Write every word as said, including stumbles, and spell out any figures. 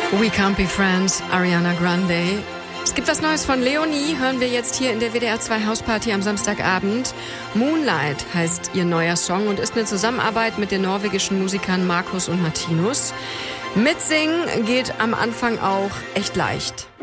We Can't Be Friends, Ariana Grande. Es gibt was Neues von Leonie, hören wir jetzt hier in der W D R zwei Hausparty am Samstagabend. Moonlight heißt ihr neuer Song und ist eine Zusammenarbeit mit den norwegischen Musikern Markus und Martinus. Mitsingen geht am Anfang auch echt leicht.